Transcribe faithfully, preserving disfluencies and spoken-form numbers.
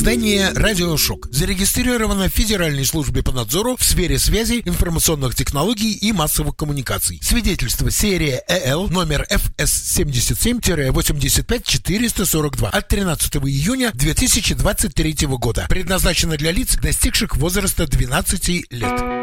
Издание «Радиошок» зарегистрировано в Федеральной службе по надзору в сфере связи, информационных технологий и массовых коммуникаций. Свидетельство серия ЭЛ номер эф эс семьдесят семь восемьдесят пять четыреста сорок два от тринадцатого июня две тысячи двадцать третьего года. Предназначено для лиц, достигших возраста двенадцати лет.